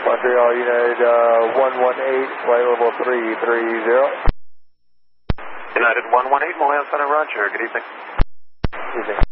Montreal United 118, flight level 330. United 118, Montreal Center, roger. Good evening. Evening.